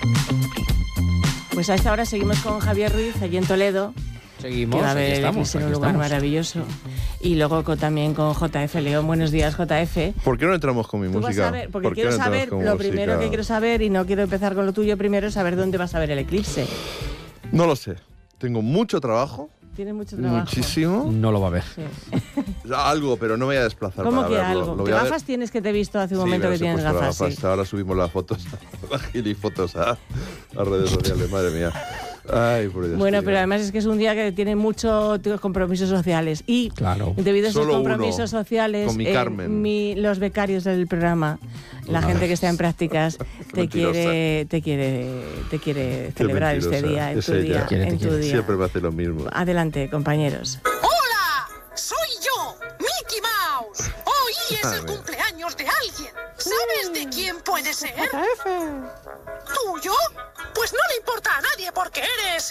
Pues a esta hora seguimos con Javier Ruiz, allí en Toledo. Seguimos, que va a aquí ver estamos. en un lugar maravilloso. Y luego también con JF León. Buenos días, JF. ¿Por qué no entramos con mi Tú música? vas a ver, porque quiero saber, lo primero que quiero saber, y no quiero empezar con lo tuyo primero, es saber dónde vas a ver el eclipse. No lo sé. Tengo mucho trabajo. Tienes mucho trabajo. Muchísimo. No lo va a ver. Sí. Algo, pero no me voy a desplazar ¿Cómo para que verlo. algo? Lo voy ¿Qué a ver. gafas tienes que te he visto hace un Sí, momento me que las he tienes puesto gafas? Sí. Ahora subimos las fotos, las gilifotos a redes sociales, madre mía. Ay, por Dios. Bueno, tío. pero además es que es un día que tiene muchos compromisos sociales. Y Claro. debido a esos Solo compromisos uno, sociales, con mi Carmen. los becarios del programa, la gente que está en prácticas, te quiere celebrar este mentirosa. día, en Es tu ella. día, en tu día. Siempre me hace lo mismo. Adelante, compañeros. ¡Hola! ¡Soy yo, Mickey Mouse! Hoy es el Madre. cumpleaños de alguien. ¿Sabes de quién puede ser? ¿Tuyo? Pues no le importa a nadie porque eres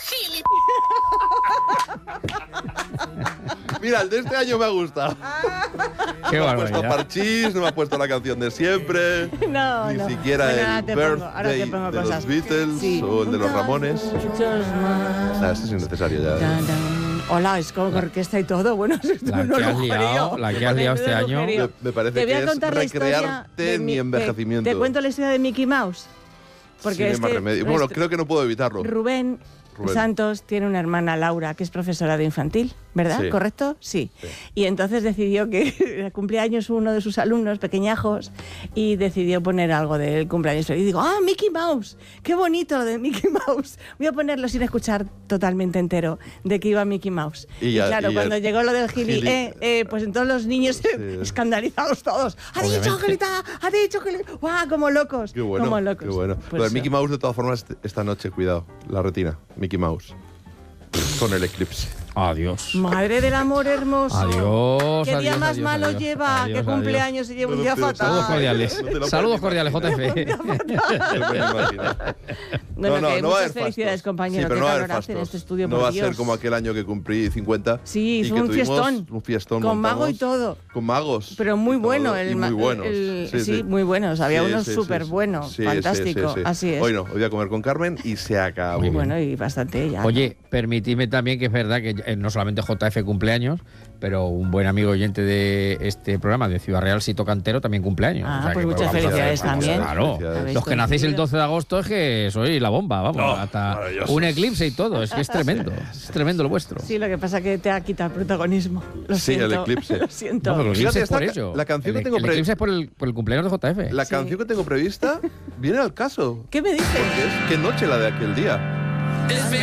Mira, el de este año me ha gustado. Qué No me ha puesto barbaridad. Parchís, no me ha puesto la canción de siempre. No, Ni no. siquiera Bueno, el ahora te pongo birthday de cosas. los Beatles Sí. o el de los Ramones. Muchos más. Nada, esto es innecesario ya. Tan, tan. Hola, es con orquesta y todo. Bueno, esto La no que lo has liado, creo. la que has liado este Menudo año. agujerío. Me parece Te voy a que contar es la historia recrearte de en mi envejecimiento. Te cuento la historia de Mickey Mouse. Porque Sin es más que remedio. Bueno, creo que no puedo evitarlo. Rubén Santos tiene una hermana, Laura, que es profesora de infantil, ¿verdad? Sí. ¿Correcto? Sí. Y entonces decidió que cumpleaños uno de sus alumnos pequeñajos y decidió poner algo del cumpleaños. Y digo, Mickey Mouse, qué bonito lo de Mickey Mouse. Voy a ponerlo sin escuchar totalmente entero de que iba Mickey Mouse. Y claro, cuando llegó lo del gili, pues entonces los niños escandalizados todos. Ha dicho que ¡guau! Como locos. Qué bueno, como locos. qué bueno. Pues Lo de eso. Mickey Mouse, de todas formas, esta noche, cuidado, la retina, Mickey Mouse, con el eclipse. Adiós. Madre del amor hermoso. Adiós. ¿Qué día adiós, más adiós, malo adiós. lleva? Adiós, ¿Qué cumpleaños se lleva un día fatal? Saludos cordiales. No te lo Saludos puedes cordiales, JF. No me puedo imaginar. Bueno, que no va a muchas haber felicidades, fastos. compañero. Sí, pero Qué no va a haber calor hace en fastos. este estudio, No por va a Dios. ser como aquel año que cumplí 50. Sí, y fue que un tuvimos fiestón. Un fiestón Con mago y montamos todo. Con magos. Pero muy y todo, bueno. y muy buenos. Sí, muy buenos. Había Sí, unos sí, súper sí. buenos. Sí, Fantástico. sí, sí. Así es. Hoy no, hoy voy a comer con Carmen y se acabó. Muy bien. Bueno, y bastante ya. Oye, permitidme también que es verdad que no solamente JF cumpleaños, pero un buen amigo oyente de este programa de Ciudad Real, Sito Cantero, también cumpleaños. Pues muchas vamos a felicidades ver, también. Claro. Habéis Los que nacéis el 12 de agosto es que sois la bomba, vamos. Hasta maravilloso. un eclipse y todo. Es que es tremendo. Es tremendo lo vuestro. Sí, lo que pasa es que te ha quitado el protagonismo. Lo Sí, siento. el eclipse. Lo siento. No, pero el eclipse Fíjate, es por esta- ello. la canción que tengo el eclipse es por el cumpleaños de JF. La Sí. canción que tengo prevista viene al caso. ¿Qué me dices? Porque es qué noche la de aquel día.